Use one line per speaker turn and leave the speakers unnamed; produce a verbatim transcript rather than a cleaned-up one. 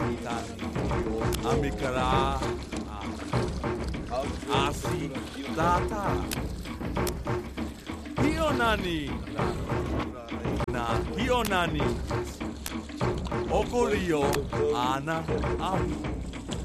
Amikara Asi Tata Hionani Na Hionani Okorio Ana Amu